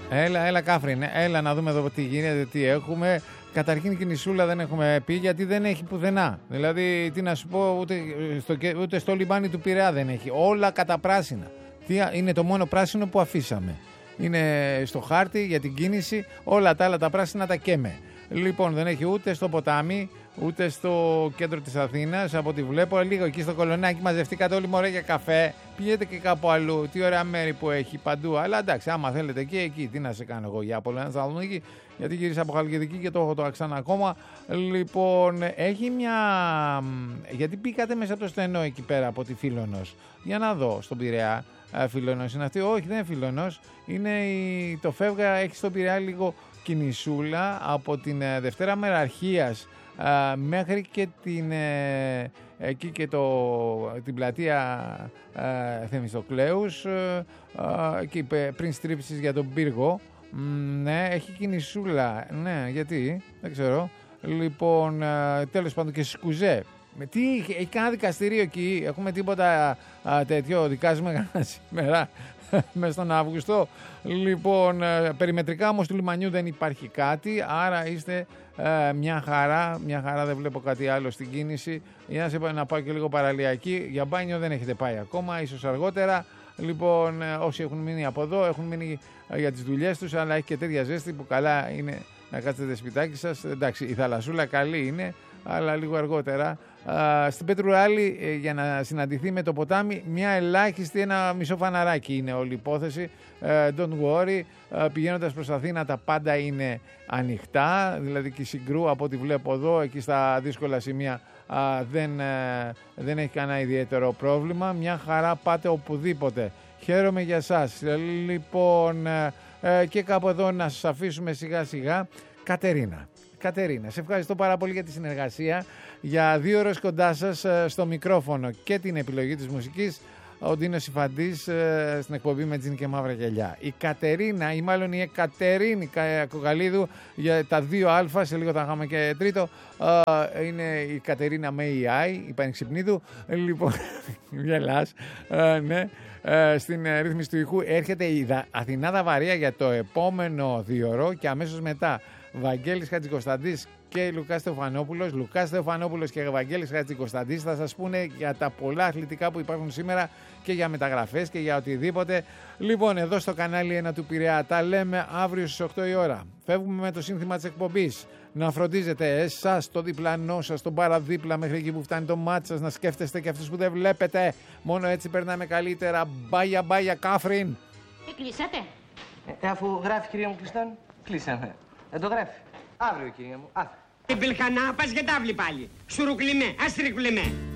Έλα Κάφριν, έλα να δούμε εδώ τι γίνεται, τι έχουμε. Καταρχήν η Κινησούλα δεν έχουμε πει γιατί δεν έχει πουθενά. Δηλαδή, τι να σου πω, ούτε στο λιμάνι του Πειραιά δεν έχει. Όλα καταπράσινα. Είναι το μόνο πράσινο που αφήσαμε. Είναι στο χάρτη για την κίνηση, όλα τα άλλα τα πράσινα τα καίμε. Λοιπόν, δεν έχει ούτε στο ποτάμι, ούτε στο κέντρο της Αθήνας, από ό,τι βλέπω. Λίγο εκεί στο Κολονάκι μαζευτήκατε όλοι μωρέ για καφέ. Πηγαίνετε και κάπου αλλού. Τι ωραία μέρη που έχει παντού. Αλλά εντάξει, άμα θέλετε και εκεί, τι να σε κάνω εγώ για Απόλλωνα Θεσσαλονίκη, γιατί γύρισα από Χαλκιδική και το έχω το αξάνα ακόμα. Λοιπόν, έχει μια. Γιατί μπήκατε μέσα από το στενό εκεί πέρα από τη Φίλωνος. Για να δω στον Πειραιά. Φίλωνος είναι αυτή. Όχι, δεν είναι Φίλωνος. Είναι το φεύγα, έχει στον Πειραιά λίγο κινησούλα από την Δευτέρα Μεραρχίας μέχρι και εκεί και την πλατεία Θεμιστοκλέους εκεί πριν στρίψεις για τον πύργο. Ναι, έχει κινησούλα. Ναι, γιατί, δεν ξέρω. Λοιπόν, τέλος πάντων και Σκουζέ. Τι έχει κανένα δικαστήριο εκεί, έχουμε τίποτα τέτοιο, δικάζουμε κανένα σήμερα μέσα στον Αύγουστο. Λοιπόν, περιμετρικά όμως του λιμανιού δεν υπάρχει κάτι, άρα είστε μια χαρά, δεν βλέπω κάτι άλλο στην κίνηση. Για να πάω και λίγο παραλιακή, για μπάνιο δεν έχετε πάει ακόμα, ίσως αργότερα. Λοιπόν, όσοι έχουν μείνει από εδώ έχουν μείνει για τις δουλειές τους, αλλά έχει και τέτοια ζέστη που καλά είναι να κάτσετε σπιτάκι σας. Εντάξει, η θαλασσούλα καλή είναι, αλλά λίγο αργότερα. Στην Πετρουράλη για να συναντηθεί με το ποτάμι μια ελάχιστη, ένα μισό φαναράκι είναι όλη η υπόθεση. Don't worry, πηγαίνοντας προς Αθήνα τα πάντα είναι ανοιχτά, δηλαδή και η Συγκρού από ό,τι βλέπω εδώ, εκεί στα δύσκολα σημεία δεν έχει κανένα ιδιαίτερο πρόβλημα. Μια χαρά, πάτε οπουδήποτε. Χαίρομαι για σας. Λοιπόν, και κάπου εδώ να σας αφήσουμε σιγά σιγά. Κατερίνα, σε ευχαριστώ πάρα πολύ για τη συνεργασία, για 2 ώρες κοντά σας στο μικρόφωνο και την επιλογή της μουσικής. Ο Ντίνος Ιφαντής στην εκπομπή με τζιν και μαύρα γυαλιά. Η Κατερίνα, ή μάλλον η Εκατερίνη Κοκαλίδου, για τα 2α, σε λίγο θα είχαμε και τρίτο, είναι η Κατερίνα με AI, η Πανεξυπνίδου. Λοιπόν, γελάς, ναι. Στην ρύθμιση του ηχού έρχεται η Αθηνά Δαβαρία για το επόμενο 2ωρο και αμέσως μετά Βαγγέλης Χατζικοσταντής και Λουκάς Θεοφανόπουλος. Λουκάς Θεοφανόπουλος και Βαγγέλης Χατζικοσταντής θα σας πούνε για τα πολλά αθλητικά που υπάρχουν σήμερα και για μεταγραφές και για οτιδήποτε. Λοιπόν, εδώ στο κανάλι 1 του Πειραιά τα λέμε αύριο στις 8 η ώρα. Φεύγουμε με το σύνθημα της εκπομπής. Να φροντίζετε εσάς, το διπλανό σας, τον παραδίπλα μέχρι εκεί που φτάνει το μάτι σας, να σκέφτεστε και αυτούς που δεν βλέπετε. Μόνο έτσι περνάμε καλύτερα. Μπάγια, Κάφριν. Κλείσατε. Αφού γράφει, κυρία μου, κλειστόν, κλείσαμε. Δεν το γράφει. Αύριο, κυρία μου. Την πελχανά πας για τάβλη πάλι. Σουρουκλιμέ, αστρικλιμέ.